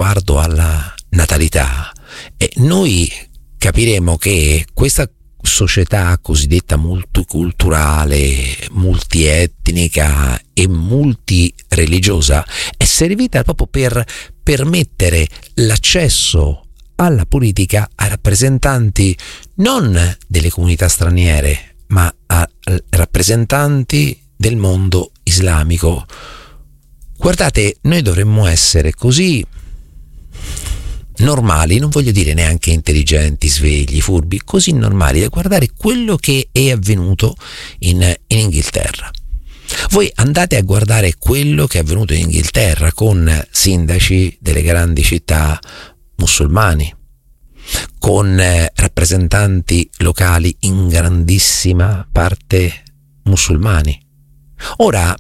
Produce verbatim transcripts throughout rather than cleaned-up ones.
riguardo alla natalità, e noi capiremo che questa società cosiddetta multiculturale, multietnica e multireligiosa è servita proprio per permettere l'accesso alla politica a rappresentanti non delle comunità straniere, ma a rappresentanti del mondo islamico. Guardate, noi dovremmo essere così normali, non voglio dire neanche intelligenti, svegli, furbi, così normali da guardare quello che è avvenuto in, in Inghilterra. Voi andate a guardare quello che è avvenuto in Inghilterra con sindaci delle grandi città musulmani, con eh, rappresentanti locali in grandissima parte musulmani. Ora,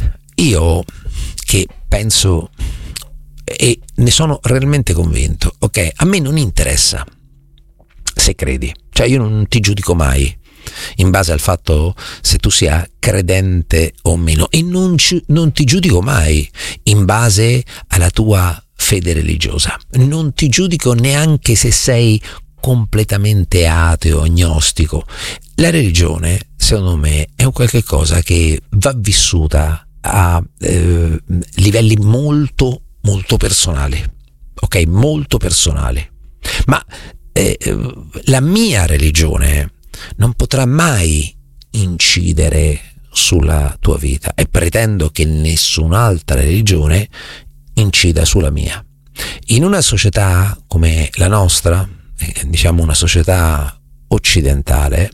io che penso e ne sono realmente convinto, ok, a me non interessa se credi, cioè io non ti giudico mai in base al fatto se tu sia credente o meno, e non, ci, non ti giudico mai in base alla tua fede religiosa, non ti giudico neanche se sei completamente ateo, agnostico. La religione, secondo me, è un qualche cosa che va vissuta a eh, livelli molto molto personali, ok, molto personali, ma eh, la mia religione non potrà mai incidere sulla tua vita, e pretendo che nessun'altra religione incida sulla mia. In una società come la nostra, eh, diciamo una società occidentale,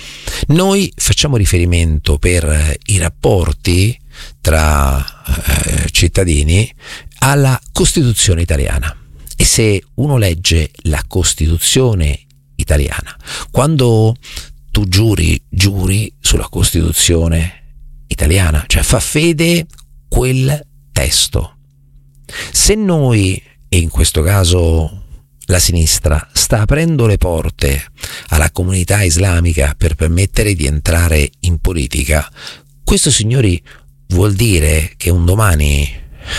noi facciamo riferimento per i rapporti tra eh, cittadini alla Costituzione italiana. E se uno legge la Costituzione italiana, quando tu giuri, giuri sulla Costituzione italiana, cioè fa fede quel testo. Se noi, e in questo caso la sinistra, sta aprendo le porte alla comunità islamica per permettere di entrare in politica, questo, signori, vuol dire che un domani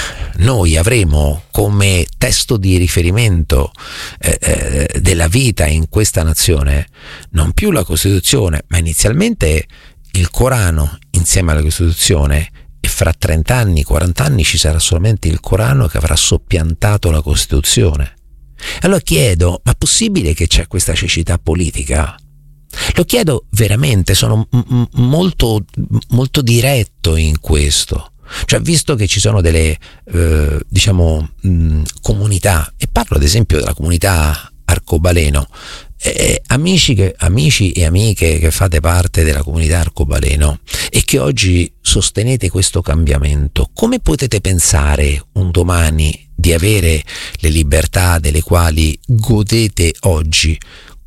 noi avremo come testo di riferimento eh, eh, della vita in questa nazione non più la Costituzione, ma inizialmente il Corano insieme alla Costituzione, e fra trenta anni, quaranta anni ci sarà solamente il Corano che avrà soppiantato la Costituzione. Allora chiedo, ma è possibile che c'è questa cecità politica? Lo chiedo veramente, sono m- m- molto, molto diretto in questo. Cioè, visto che ci sono delle eh, diciamo mh, comunità, e parlo ad esempio della comunità arcobaleno, eh, amici, che, amici e amiche che fate parte della comunità arcobaleno e che oggi sostenete questo cambiamento, come potete pensare un domani di avere le libertà delle quali godete oggi,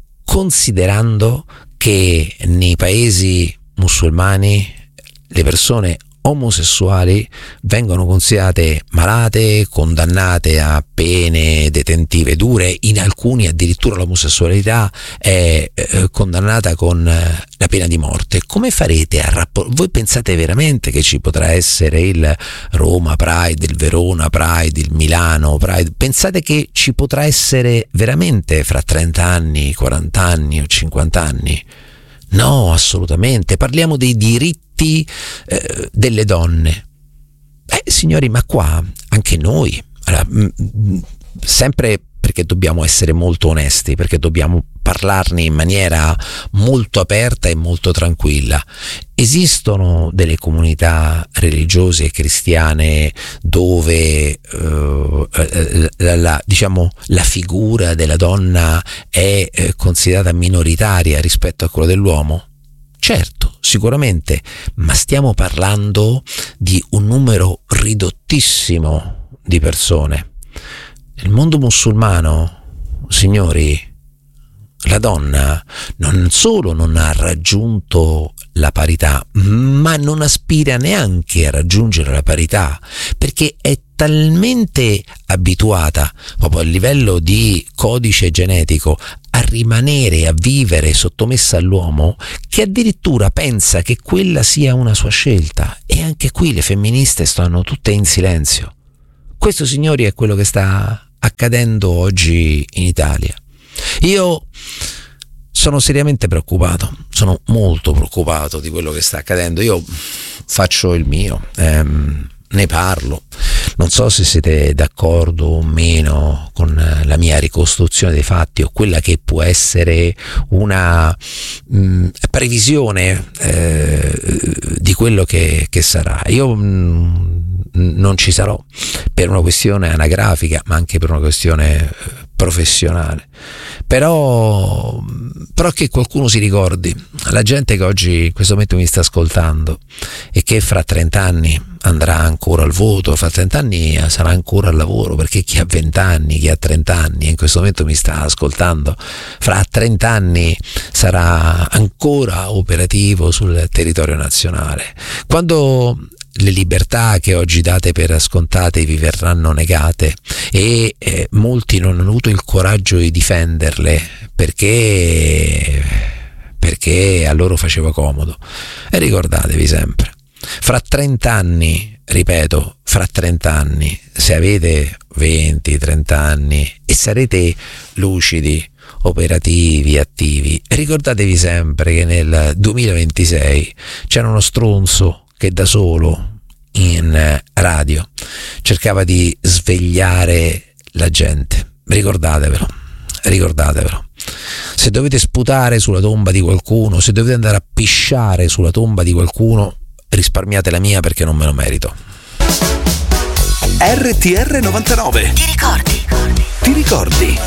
considerando che nei paesi musulmani le persone omosessuali vengono considerate malate, condannate a pene detentive dure, in alcuni addirittura l'omosessualità è eh, condannata con eh, la pena di morte? Come farete a rapportare? Voi pensate veramente che ci potrà essere il Roma Pride, il Verona Pride, il Milano Pride? Pensate che ci potrà essere veramente fra trenta anni, quaranta anni o cinquanta anni? No, assolutamente. Parliamo dei diritti eh, delle donne. Eh, signori, ma qua anche noi, allora, mh, mh, sempre perché dobbiamo essere molto onesti, perché dobbiamo parlarne in maniera molto aperta e molto tranquilla. Esistono delle comunità religiose e cristiane dove eh, la, la, diciamo, la figura della donna è eh, considerata minoritaria rispetto a quella dell'uomo? Certo, sicuramente, ma stiamo parlando di un numero ridottissimo di persone. Nel mondo musulmano, signori, la donna non solo non ha raggiunto la parità, ma non aspira neanche a raggiungere la parità, perché è talmente abituata, proprio a livello di codice genetico, a rimanere, a vivere sottomessa all'uomo, che addirittura pensa che quella sia una sua scelta. E anche qui le femministe stanno tutte in silenzio. Questo, signori, è quello che sta accadendo oggi in Italia. Io sono seriamente preoccupato, sono molto preoccupato di quello che sta accadendo. Io faccio il mio, ehm, ne parlo, non so se siete d'accordo o meno con la mia ricostruzione dei fatti o quella che può essere una mh, previsione eh, di quello che, che sarà. Io mh, non ci sarò per una questione anagrafica, ma anche per una questione professionale, però, però che qualcuno si ricordi, la gente che oggi in questo momento mi sta ascoltando e che fra trenta anni andrà ancora al voto, fra trenta anni sarà ancora al lavoro, perché chi ha venti anni, chi ha trenta anni e in questo momento mi sta ascoltando, fra trenta anni sarà ancora operativo sul territorio nazionale. Quando le libertà che oggi date per scontate vi verranno negate e eh, molti non hanno avuto il coraggio di difenderle perché perché a loro faceva comodo. E ricordatevi sempre, fra trenta anni, ripeto, fra trenta anni, se avete venti trenta anni e sarete lucidi, operativi, attivi, ricordatevi sempre che nel duemilaventisei c'era uno stronzo che da solo in radio cercava di svegliare la gente. Ricordatevelo, ricordatevelo. Se dovete sputare sulla tomba di qualcuno, se dovete andare a pisciare sulla tomba di qualcuno, risparmiate la mia perché non me lo merito. R T R novantanove. Ti ricordi? Ti ricordi?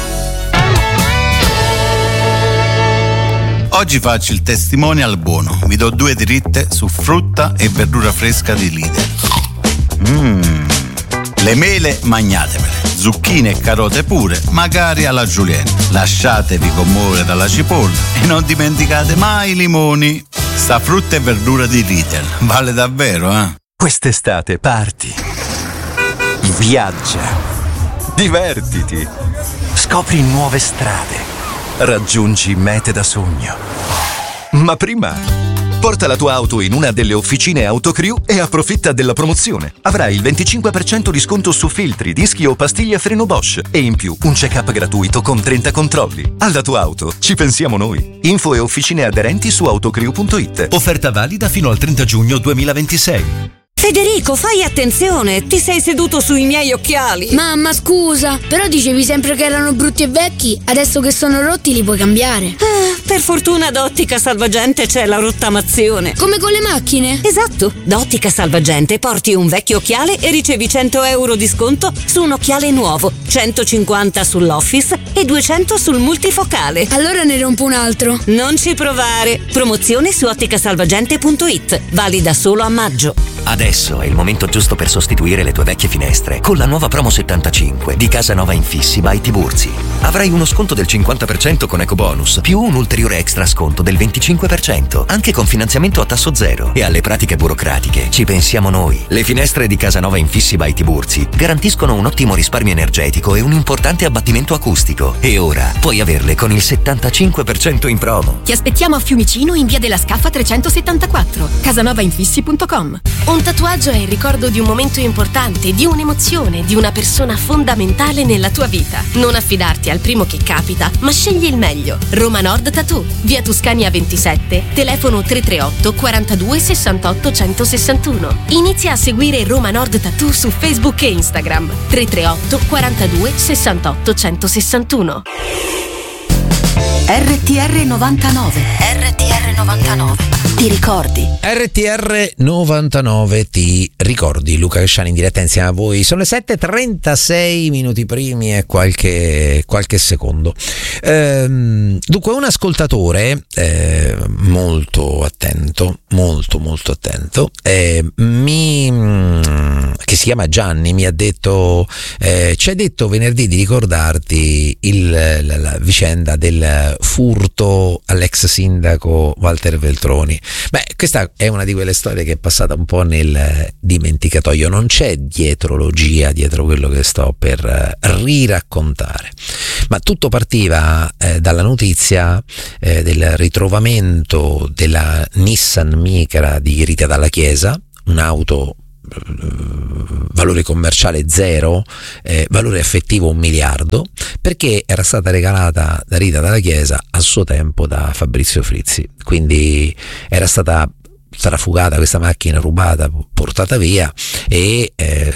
Oggi faccio il testimonial buono. Vi do due dritte su frutta e verdura fresca di Lidl. Mmm. Le mele magnatevele, zucchine e carote pure, magari alla julienne. Lasciatevi commuovere dalla cipolla e non dimenticate mai i limoni. Sta frutta e verdura di Lidl vale davvero, eh? Quest'estate parti, viaggia, divertiti, scopri nuove strade, raggiungi mete da sogno. Ma prima porta la tua auto in una delle officine Autocrew e approfitta della promozione. Avrai il venticinque per cento di sconto su filtri, dischi o pastiglie a freno Bosch e in più un check-up gratuito con trenta controlli. Alla tua auto ci pensiamo noi. Info e officine aderenti su autocrew punto it. Offerta valida fino al trenta giugno duemilaventisei. Federico, fai attenzione, ti sei seduto sui miei occhiali. Mamma, scusa, però dicevi sempre che erano brutti e vecchi, adesso che sono rotti li puoi cambiare. Ah, per fortuna da Ottica Salvagente c'è la rottamazione. Come con le macchine? Esatto, da Ottica Salvagente porti un vecchio occhiale e ricevi cento euro di sconto su un occhiale nuovo, centocinquanta sull'Office e duecento sul multifocale. Allora ne rompo un altro. Non ci provare, promozione su otticasalvagente punto it, valida solo a maggio. Adesso è il momento giusto per sostituire le tue vecchie finestre con la nuova promo settantacinque di Casanova Infissi by Tiburzi. Avrai uno sconto del cinquanta per cento con ecobonus più un ulteriore extra sconto del venticinque per cento anche con finanziamento a tasso zero. E alle pratiche burocratiche ci pensiamo noi. Le finestre di Casanova Infissi by Tiburzi garantiscono un ottimo risparmio energetico e un importante abbattimento acustico. E ora puoi averle con il settantacinque per cento in promo. Ti aspettiamo a Fiumicino in via della Scaffa trecentosettantaquattro, casanova infissi punto com. Un tatuaggio è il ricordo di un momento importante, di un'emozione, di una persona fondamentale nella tua vita. Non affidarti al primo che capita, ma scegli il meglio. Roma Nord Tattoo, via Tuscania ventisette, telefono tre tre otto quarantadue sessantotto centosessantuno. Inizia a seguire Roma Nord Tattoo su Facebook e Instagram. tre tre otto quarantadue sessantotto centosessantuno. R T R novantanove. R T R novantanove. Ti ricordi? R T R novantanove ti ricordi. Luca Cresciani in diretta insieme a voi. Sono le sette e trentasei minuti primi e qualche, qualche secondo. Ehm, dunque un ascoltatore eh, molto attento, molto molto attento, eh, mi, che si chiama Gianni, mi ha detto eh, ci hai detto venerdì di ricordarti il, la, la vicenda del furto all'ex sindaco Walter Veltroni. Beh, questa è una di quelle storie che è passata un po' nel dimenticatoio, non c'è dietrologia dietro quello che sto per riraccontare, ma tutto partiva eh, dalla notizia eh, del ritrovamento della Nissan Micra di Rita Dalla Chiesa, un'auto valore commerciale zero, eh, valore affettivo un miliardo, perché era stata regalata da Rita Dalla Chiesa a suo tempo da Fabrizio Frizzi, quindi era stata trafugata questa macchina, rubata, portata via, e eh,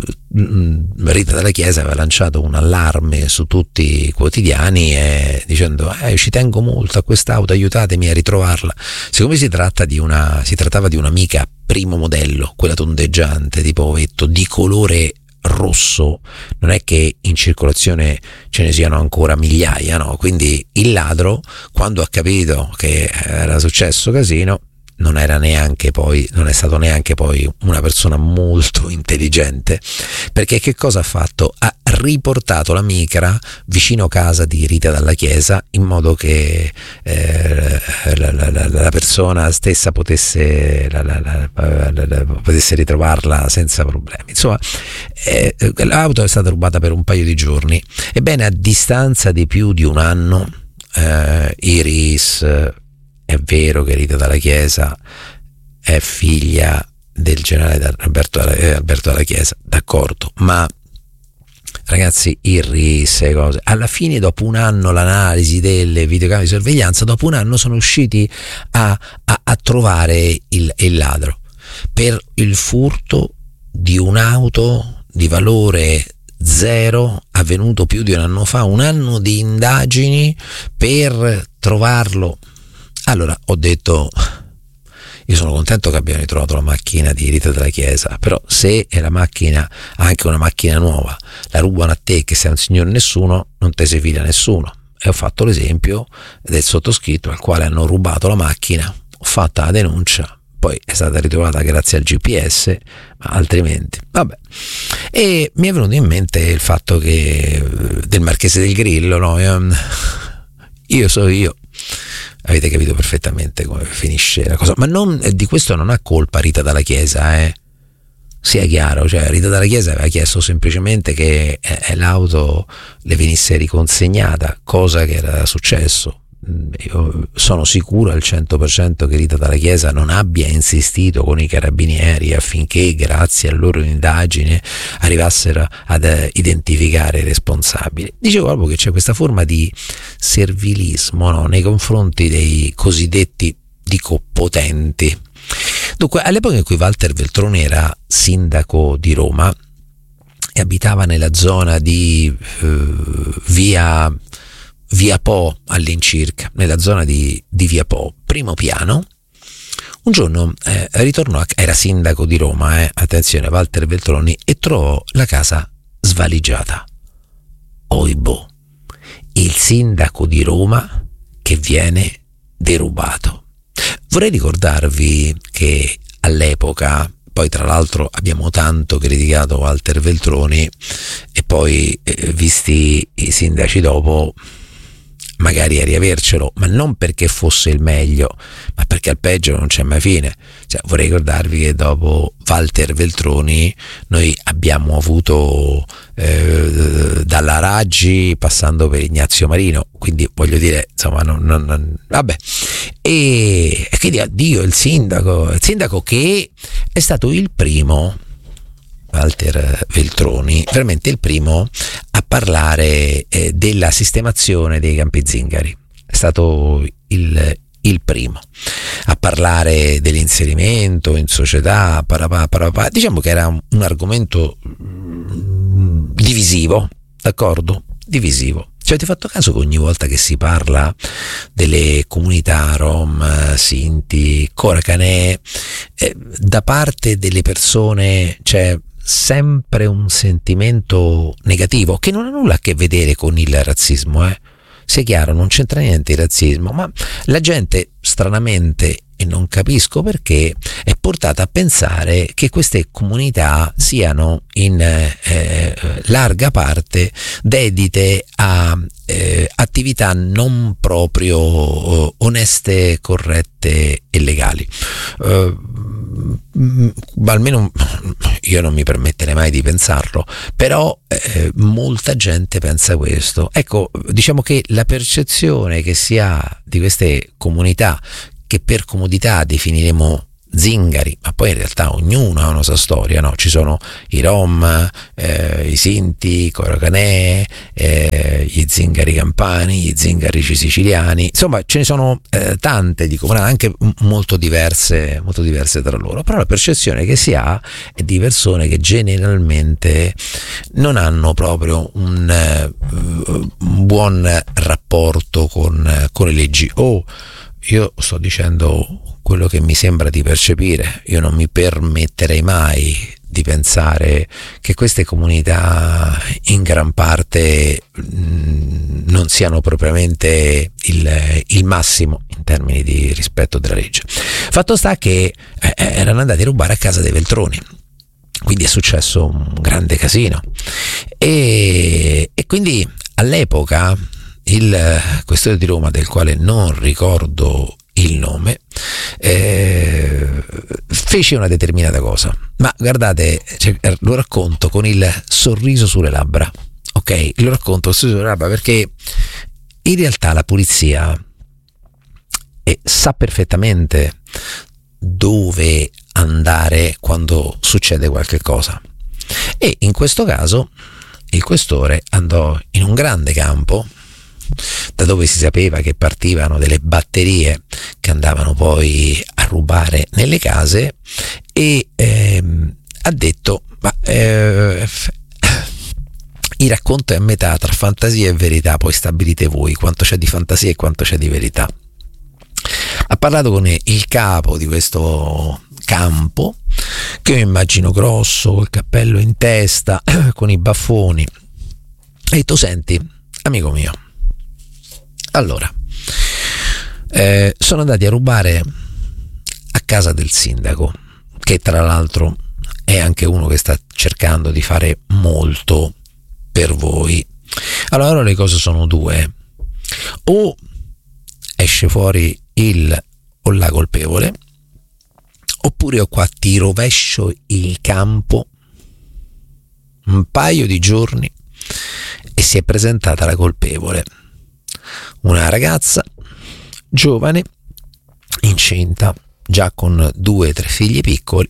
Rita Dalla Chiesa aveva lanciato un allarme su tutti i quotidiani eh, dicendo eh, ci tengo molto a quest'auto, aiutatemi a ritrovarla. Siccome si tratta di una si trattava di un'amica primo modello, quella tondeggiante tipo ovetto, di colore rosso, non è che in circolazione ce ne siano ancora migliaia, no? Quindi il ladro, quando ha capito che era successo casino, non era neanche poi, non è stato neanche poi una persona molto intelligente, perché che cosa ha fatto? Ha riportato la micra vicino casa di Rita Dalla Chiesa, in modo che eh, la, la, la, la persona stessa potesse, la, la, la, la, la, potesse ritrovarla senza problemi. Insomma, eh, l'auto è stata rubata per un paio di giorni. Ebbene, a distanza di più di un anno, eh, Iris, è vero che Rita Dalla Chiesa è figlia del generale Alberto, Alberto Dalla Chiesa, d'accordo, ma ragazzi, Iris e cose, alla fine, dopo un anno, l'analisi delle videocamere di sorveglianza, dopo un anno sono riusciti a, a, a trovare il, il ladro per il furto di un'auto di valore zero, avvenuto più di un anno fa. Un anno di indagini per trovarlo. Allora ho detto, io sono contento che abbiano ritrovato la macchina di Rita Dalla Chiesa, però se è la macchina, anche una macchina nuova, la rubano a te che sei un signor nessuno, non te si fida nessuno. E ho fatto l'esempio del sottoscritto al quale hanno rubato la macchina, ho fatta la denuncia, poi è stata ritrovata grazie al G P S, ma altrimenti vabbè. E mi è venuto in mente il fatto che del Marchese del Grillo, no? Io so io. Avete capito perfettamente come finisce la cosa, ma non, di questo non ha colpa Rita Dalla Chiesa, eh? Sia chiaro, cioè Rita Dalla Chiesa aveva chiesto semplicemente che eh, l'auto le venisse riconsegnata, cosa che era successo. Io sono sicuro al cento per cento che Rita Dalla Chiesa non abbia insistito con i carabinieri affinché, grazie alla loro indagine, arrivassero ad identificare i responsabili. Dicevo proprio che c'è questa forma di servilismo, no? Nei confronti dei cosiddetti, dico, potenti. Dunque, all'epoca in cui Walter Veltroni era sindaco di Roma e abitava nella zona di eh, via Via Po all'incirca, nella zona di, di Via Po, primo piano, un giorno eh, ritornò, a, era sindaco di Roma, eh, attenzione, Walter Veltroni, e trovò la casa svaligiata. Oibo, il sindaco di Roma che viene derubato. Vorrei ricordarvi che all'epoca, poi tra l'altro abbiamo tanto criticato Walter Veltroni e poi eh, visti i sindaci dopo, magari a riavercelo, ma non perché fosse il meglio, ma perché al peggio non c'è mai fine. Cioè, vorrei ricordarvi che dopo Walter Veltroni noi abbiamo avuto eh, dalla Raggi passando per Ignazio Marino, quindi voglio dire, insomma, non, non, non, vabbè. E, e quindi addio il sindaco, il sindaco che è stato il primo, Walter Veltroni, veramente il primo a parlare eh, della sistemazione dei Campi Zingari. È stato il, il primo a parlare dell'inserimento in società, parapà, parapà. Diciamo che era un, un argomento mh, divisivo, d'accordo? Divisivo. Ci avete fatto caso che ogni volta che si parla delle comunità rom, sinti, coracanè, eh, da parte delle persone c'è sempre un sentimento negativo che non ha nulla a che vedere con il razzismo, eh? Sia chiaro, non c'entra niente il razzismo, ma la gente stranamente, e non capisco perché, è portata a pensare che queste comunità siano in eh, larga parte dedite a eh, attività non proprio eh, oneste, corrette e legali. Eh, almeno io non mi permetterei mai di pensarlo, però eh, molta gente pensa questo. Ecco, diciamo che la percezione che si ha di queste comunità, che per comodità definiremo zingari, ma poi in realtà ognuno ha una sua storia, no? Ci sono i Rom, eh, i Sinti, i Corocanè, eh, gli zingari campani, gli zingari siciliani, insomma ce ne sono eh, tante di comunità, anche molto diverse, molto diverse tra loro, però la percezione che si ha è di persone che generalmente non hanno proprio un, eh, un buon rapporto con, con le leggi. Oh, io sto dicendo quello che mi sembra di percepire, io non mi permetterei mai di pensare che queste comunità in gran parte mh, non siano propriamente il, il massimo in termini di rispetto della legge. Fatto sta che eh, erano andati a rubare a casa dei Veltroni, quindi è successo un grande casino e, e quindi all'epoca il questore di Roma, del quale non ricordo il nome, eh, fece una determinata cosa, ma guardate, cioè, lo racconto con il sorriso sulle labbra, ok? Lo racconto con il sorriso sulle labbra perché in realtà la polizia eh, sa perfettamente dove andare quando succede qualche cosa, e in questo caso il questore andò in un grande campo da dove si sapeva che partivano delle batterie che andavano poi a rubare nelle case e ehm, ha detto ma eh, il racconto è a metà tra fantasia e verità, poi stabilite voi quanto c'è di fantasia e quanto c'è di verità. Ha parlato con il capo di questo campo, che io immagino grosso, col cappello in testa, con i baffoni, e ha detto: senti, amico mio, allora eh, sono andati a rubare a casa del sindaco, che tra l'altro è anche uno che sta cercando di fare molto per voi. Allora le cose sono due: o esce fuori il o la colpevole, oppure io qua ti rovescio il campo un paio di giorni e si è presentata la colpevole, una ragazza giovane, incinta, già con due o tre figli piccoli,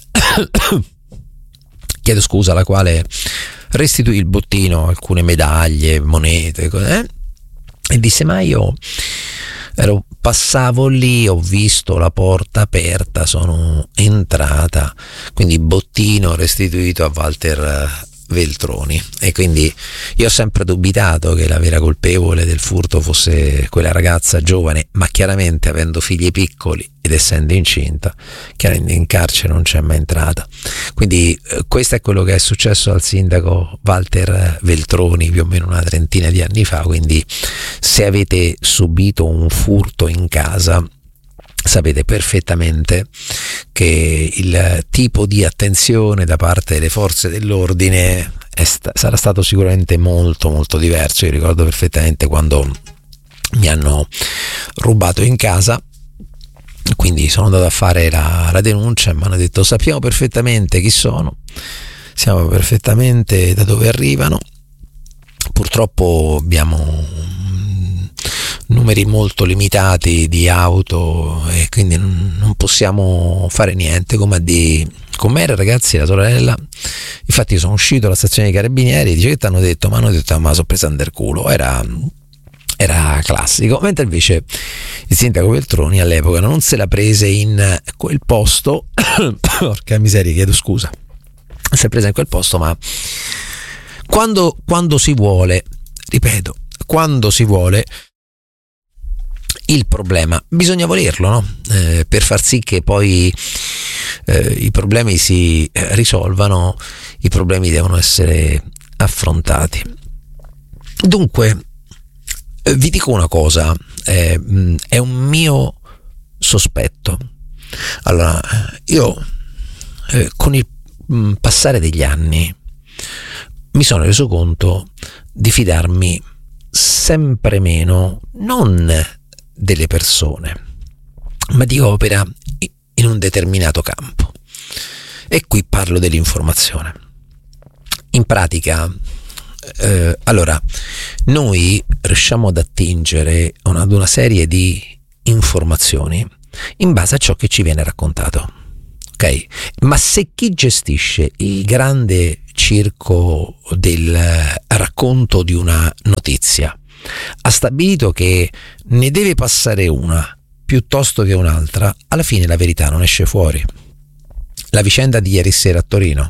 chiedo scusa, alla quale restituì il bottino, alcune medaglie, monete, eh? E disse: ma io ero, passavo lì, ho visto la porta aperta, sono entrata, quindi bottino restituito a Walter Veltroni. E quindi io ho sempre dubitato che la vera colpevole del furto fosse quella ragazza giovane, ma chiaramente avendo figli piccoli ed essendo incinta, chiaramente in carcere non c'è mai entrata. Quindi eh, questo è quello che è successo al sindaco Walter Veltroni più o meno una trentina di anni fa. Quindi se avete subito un furto in casa, sapete perfettamente che il tipo di attenzione da parte delle forze dell'ordine è sta- sarà stato sicuramente molto molto diverso. Io ricordo perfettamente quando mi hanno rubato in casa, quindi sono andato a fare la, la denuncia e mi hanno detto: sappiamo perfettamente chi sono, sappiamo perfettamente da dove arrivano, purtroppo abbiamo numeri molto limitati di auto e quindi non possiamo fare niente. Come a di com'era, ragazzi, la sorella, infatti io sono uscito dalla stazione dei carabinieri, dice: che ti hanno detto? Ma hanno detto: ma sono presa under culo. Era era classico. Mentre invece il sindaco Veltroni all'epoca non se la prese in quel posto porca miseria, chiedo scusa, si è presa in quel posto, ma quando, quando si vuole, ripeto, quando si vuole, il problema bisogna volerlo, no? Eh, per far sì che poi eh, i problemi si eh, risolvano, i problemi devono essere affrontati. Dunque eh, vi dico una cosa, eh, è un mio sospetto. Allora, io eh, con il mh, passare degli anni mi sono reso conto di fidarmi sempre meno, non delle persone, ma di opera in un determinato campo. E qui parlo dell'informazione. In pratica, eh, allora, noi riusciamo ad attingere ad una serie di informazioni in base a ciò che ci viene raccontato. Ok? Ma se chi gestisce il grande circo del racconto di una notizia ha stabilito che ne deve passare una piuttosto che un'altra, alla fine la verità non esce fuori. La vicenda di ieri sera a Torino,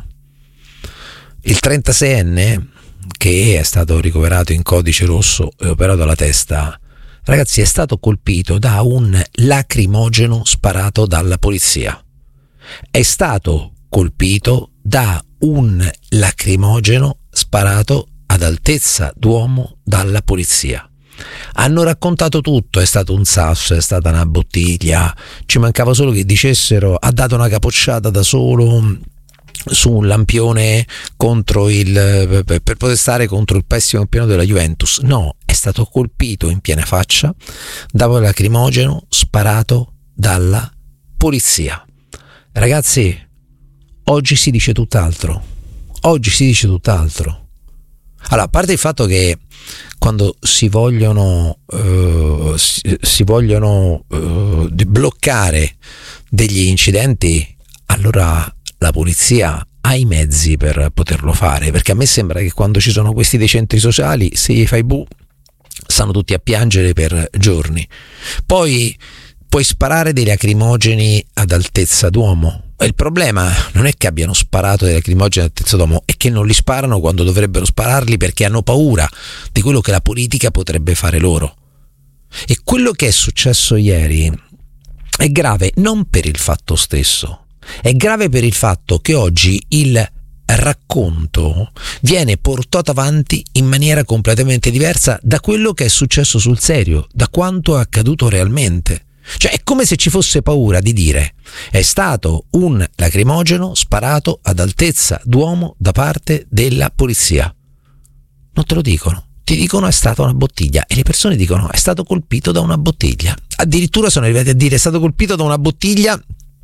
il trentaseienne che è stato ricoverato in codice rosso e operato alla testa, ragazzi, è stato colpito da un lacrimogeno sparato dalla polizia. È stato colpito da un lacrimogeno sparato ad altezza d'uomo dalla polizia. Hanno raccontato tutto, è stato un sasso, è stata una bottiglia, ci mancava solo che dicessero ha dato una capocciata da solo su un lampione contro il per protestare contro il pessimo campionato della Juventus. No, è stato colpito in piena faccia da un lacrimogeno sparato dalla polizia. Ragazzi, oggi si dice tutt'altro. Oggi si dice tutt'altro. Allora, a parte il fatto che quando si vogliono uh, si, si vogliono uh, bloccare degli incidenti, allora la polizia ha i mezzi per poterlo fare, perché a me sembra che quando ci sono questi dei centri sociali, se gli fai bu, stanno tutti a piangere per giorni. Poi puoi sparare dei lacrimogeni ad altezza d'uomo. Il problema non è che abbiano sparato dei lacrimogeni ad altezza d'uomo, è che non li sparano quando dovrebbero spararli, perché hanno paura di quello che la politica potrebbe fare loro. E quello che è successo ieri è grave non per il fatto stesso, è grave per il fatto che oggi il racconto viene portato avanti in maniera completamente diversa da quello che è successo sul serio, da quanto è accaduto realmente. Cioè è come se ci fosse paura di dire è stato un lacrimogeno sparato ad altezza d'uomo da parte della polizia. Non te lo dicono, ti dicono è stata una bottiglia, e le persone dicono è stato colpito da una bottiglia. Addirittura sono arrivati a dire è stato colpito da una bottiglia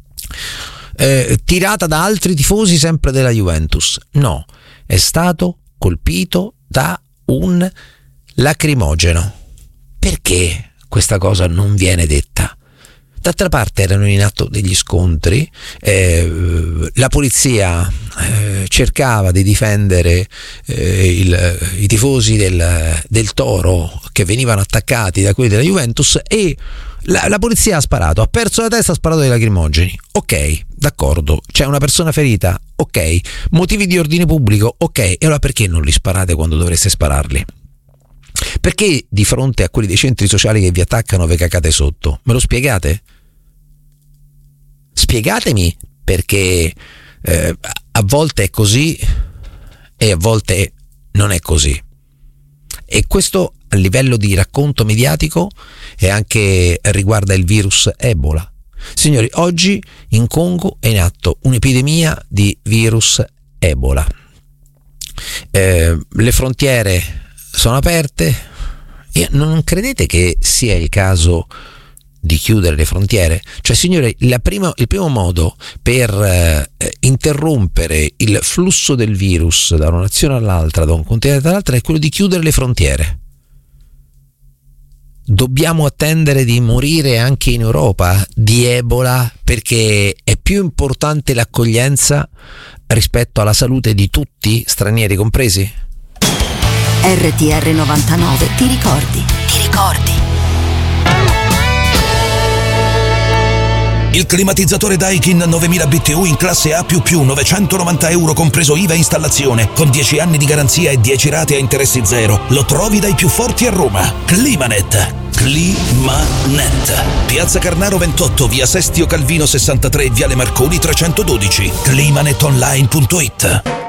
eh, tirata da altri tifosi sempre della Juventus. No, è stato colpito da un lacrimogeno. Perché questa cosa non viene detta? D'altra parte erano in atto degli scontri, eh, la polizia eh, cercava di difendere eh, il, i tifosi del, del Toro che venivano attaccati da quelli della Juventus, e la, la polizia ha sparato, ha perso la testa, ha sparato dei lacrimogeni. Ok, d'accordo, c'è una persona ferita, ok, motivi di ordine pubblico, ok, e allora perché non li sparate quando dovreste spararli? Perché di fronte a quelli dei centri sociali che vi attaccano vi cacate sotto? Me lo spiegate? Spiegatemi perché eh, a volte è così e a volte non è così. E questo a livello di racconto mediatico e anche riguarda il virus Ebola. Signori, oggi in Congo è in atto un'epidemia di virus Ebola. Eh, le frontiere sono aperte e non credete che sia il caso di chiudere le frontiere? Cioè, signore, la prima, il primo modo per eh, interrompere il flusso del virus da una nazione all'altra, da un continente all'altro, è quello di chiudere le frontiere. Dobbiamo attendere di morire anche in Europa di Ebola perché è più importante l'accoglienza rispetto alla salute di tutti, stranieri compresi? R T R novantanove ti ricordi, ti ricordi. Il climatizzatore Daikin novemila B T U in classe A++, novecentonovanta euro compreso I V A e installazione, con dieci anni di garanzia e dieci rate a interessi zero. Lo trovi dai più forti a Roma. Climanet. Climanet. Piazza Carnaro ventotto, via Sestio Calvino sessantatré, viale Marconi trecentododici. climanetonline punto it.